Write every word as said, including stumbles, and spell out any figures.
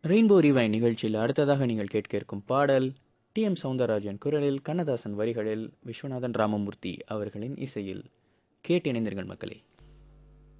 Rainbow ரிவைன் நிகழ்ச்சியில் அடுத்ததாக நீங்கள் கேட்க இருக்கும் பாடல் டி எம் சவுந்தரராஜன் குரலில், கண்ணதாசன் வரிகளில், விஸ்வநாதன் ராமமூர்த்தி அவர்களின் இசையில். கேட்டு இணைந்தீர்கள் மக்களே.